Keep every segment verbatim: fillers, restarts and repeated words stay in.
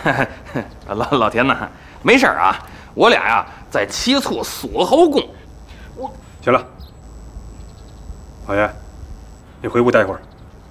老老田呐，没事啊，我俩呀在切磋锁喉功。 我行了，老爷，你回屋待会儿。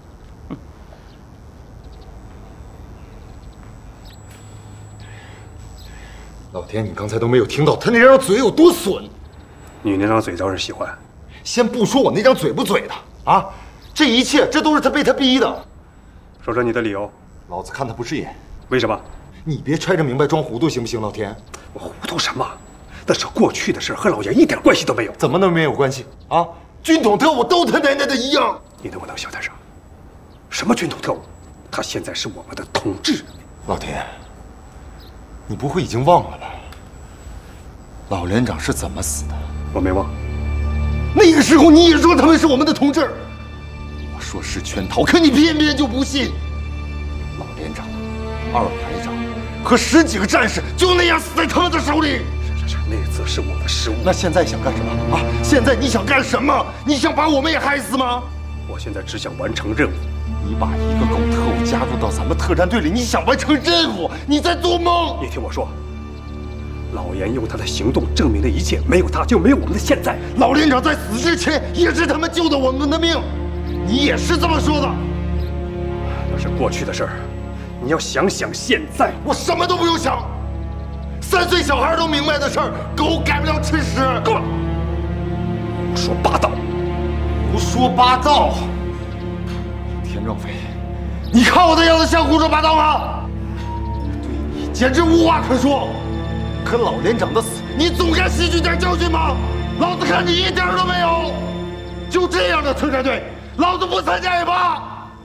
老田，你刚才都没有听到他那张嘴有多损？ 你那张嘴招人喜欢。 先不说我那张嘴不嘴的啊，这一切这都是他被他逼的。 说说你的理由。 老子看他不顺眼。 为什么？ 你别揣着明白装糊涂行不行，老田？ 我糊涂什么？那是过去的事，和老爷一点关系都没有。 怎么能没有关系啊？军统特务都他奶奶的一样。 你能不能小点声？什么军统特务？他现在是我们的统治。 老田，你不会已经忘了吧？老连长是怎么死的？ 我没忘。 那个时候你也说他们是我们的同志。我说是圈套，可你偏偏就不信。老连长、二排长和十几个战士就那样死在他们的手里。 是是是，那次是我的失误。 那现在想干什么啊？现在你想干什么？你想把我们也害死吗？ 我现在只想完成任务。 你把一个狗特务加入到咱们特战队里，你想完成任务？你在做梦！ 你听我说，老严用他的行动证明了一切，没有他就没有我们的现在。 老连长在死之前也是他们救的我们的命，你也是这么说的。 那是过去的事儿，你要想想现在。 我什么都不用想，三岁小孩都明白的事儿，狗改不了吃屎。 够了，胡说八道！ 胡说八道！田正飞，你看我的样子像胡说八道吗？对你简直无话可说。可老连长的死，你总该吸取点教训吗？老子看你一点都没有。就这样的特战队，老子不参加也罢。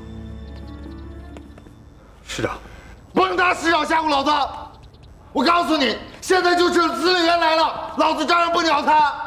师长， 甭拿师长吓唬老子！我告诉你，现在就剩司令员来了，老子照样不鸟他。